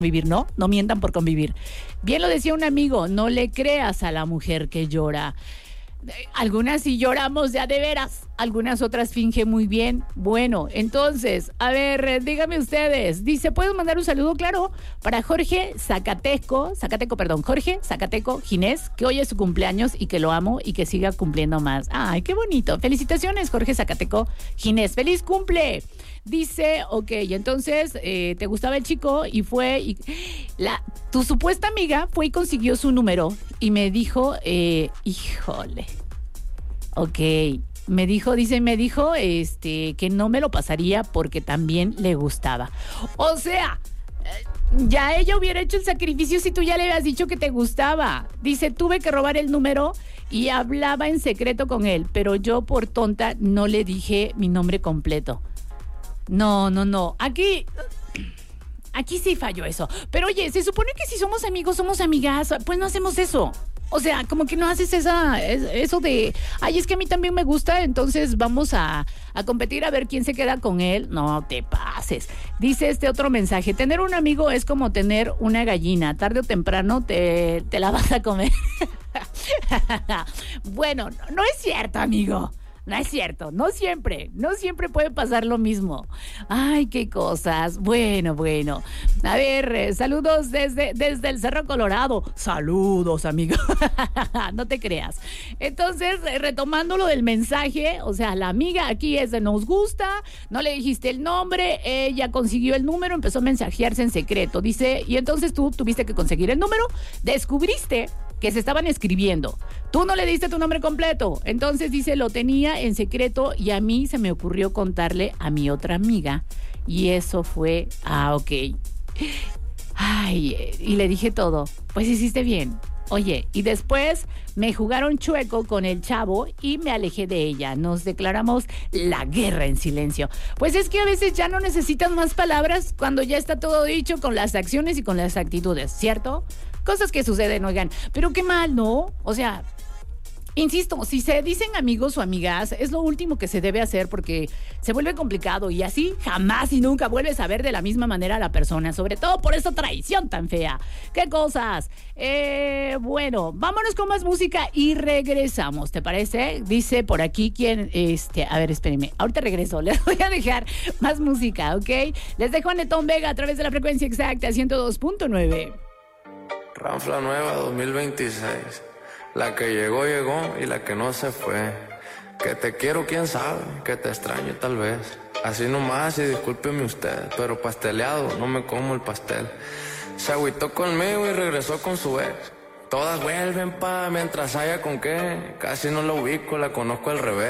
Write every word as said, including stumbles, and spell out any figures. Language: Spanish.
Vivir, ¿no? No mientan por convivir. Bien lo decía un amigo, no le creas a la mujer que llora. Algunas sí lloramos ya de veras, algunas otras finge muy bien. Bueno, entonces, a ver, díganme ustedes. Dice, ¿puedes mandar un saludo? Claro, para Jorge Zacateco, Zacateco, perdón, Jorge Zacateco Ginés, que hoy es su cumpleaños y que lo amo y que siga cumpliendo más. Ay, qué bonito. Felicitaciones, Jorge Zacateco Ginés. ¡Feliz cumple! Dice, ok, entonces eh, te gustaba el chico y fue, y la, tu supuesta amiga fue y consiguió su número y me dijo, eh, híjole, ok, me dijo, dice, me dijo este, que no me lo pasaría porque también le gustaba. O sea, ya ella hubiera hecho el sacrificio si tú ya le habías dicho que te gustaba. Dice, tuve que robar el número y hablaba en secreto con él, pero yo por tonta no le dije mi nombre completo. No, no, no. Aquí, aquí sí falló eso. Pero oye, se supone que si somos amigos, somos amigas, pues no hacemos eso. O sea, como que no haces esa, eso de, ay, es que a mí también me gusta, entonces vamos a, a competir a ver quién se queda con él. No te pases. Dice este otro mensaje, tener un amigo es como tener una gallina. Tarde o temprano te, te la vas a comer. Bueno, no, no es cierto, amigo. No es cierto, no siempre, no siempre puede pasar lo mismo. Ay, qué cosas. Bueno, bueno. A ver, eh, saludos desde, desde el Cerro Colorado. Saludos, amigo. No te creas. Entonces, eh, retomando lo del mensaje, o sea, la amiga aquí es de nos gusta, no le dijiste el nombre, ella consiguió el número, empezó a mensajearse en secreto. Dice, y entonces tú tuviste que conseguir el número, descubriste que se estaban escribiendo. Tú no le diste tu nombre completo. Entonces dice, lo tenía en secreto y a mí se me ocurrió contarle a mi otra amiga. Y eso fue, ah, ok. Ay, y le dije todo. Pues hiciste bien. Oye, y después me jugaron chueco con el chavo y me alejé de ella. Nos declaramos la guerra en silencio. Pues es que a veces ya no necesitas más palabras cuando ya está todo dicho con las acciones y con las actitudes, ¿cierto? Cosas que suceden, oigan, pero qué mal, ¿no? O sea, insisto, si se dicen amigos o amigas, es lo último que se debe hacer porque se vuelve complicado y así jamás y nunca vuelves a ver de la misma manera a la persona, sobre todo por esa traición tan fea. ¿Qué cosas? Eh, bueno, vámonos con más música y regresamos, ¿te parece? Dice por aquí quien, este, a ver, espérenme, ahorita regreso, les voy a dejar más música, ¿ok? Les dejo a Netón Vega a través de la frecuencia exacta ciento dos punto nueve. Ranfla nueva dos mil veintiséis. La que llegó, llegó y la que no se fue. Que te quiero, quién sabe, que te extraño tal vez. Así nomás y discúlpeme usted, pero pasteleado no me como el pastel. Se agüitó conmigo y regresó con su ex. Todas vuelven pa' mientras haya con qué. Casi no la ubico, la conozco al revés.